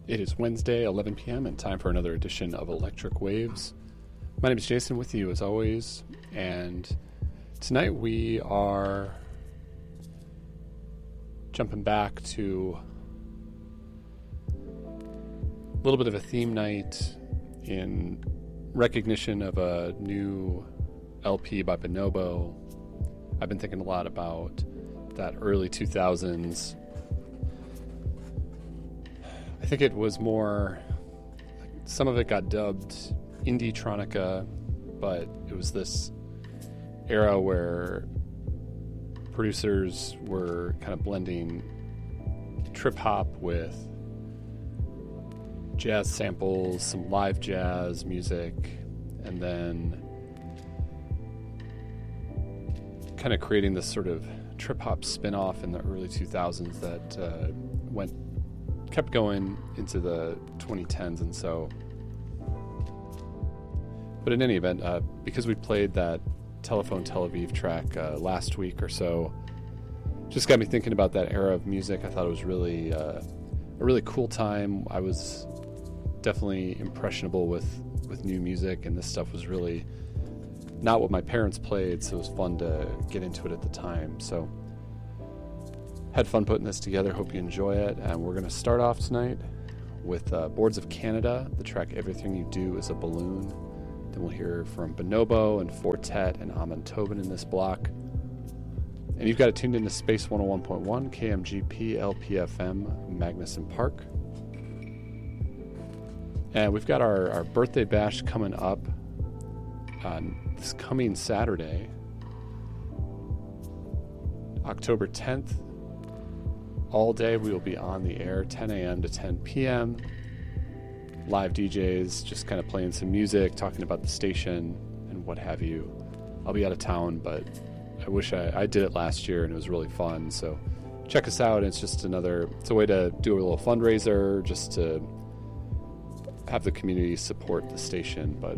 It is Wednesday, 11 p.m., and time for another edition of Electric Waves. My name is Jason, with you as always, and tonight we are jumping back to a little bit of a theme night in recognition of a new LP by Bonobo. I've been thinking a lot about that early 2000s. I think it was more, some of it got dubbed indie-tronica, but it was this era where producers were kind of blending trip-hop with jazz samples, some live jazz music, and then kind of creating this sort of trip-hop spin-off in the early 2000s that kept going into the 2010s. And so, but in any event, because we played that Telephone Tel Aviv track last week or so, just got me thinking about that era of music. I thought it was really a really cool time. I was definitely impressionable with new music, and this stuff was really not what my parents played, so it was fun to get into it at the time. So had fun putting this together. Hope you enjoy it. And we're going to start off tonight with Boards of Canada, the track Everything You Do Is a Balloon. Then we'll hear from Bonobo and Fortet and Amon Tobin in this block. And you've got it tuned into Space 101.1, KMGP, LPFM, Magnuson Park. And we've got our birthday bash coming up on this coming Saturday, October 10th. All day we will be on the air, 10 a.m. to 10 p.m. Live DJs, just kind of playing some music, talking about the station and what have you. I'll be out of town, but I wish I did it last year and it was really fun. So check us out. It's just it's a way to do a little fundraiser, just to have the community support the station. But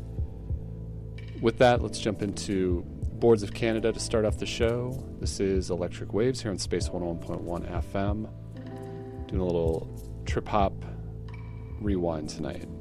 with that, let's jump into Boards of Canada to start off the show. This is Electric Waves here on Space 101.1 FM. Doing a little trip-hop rewind tonight.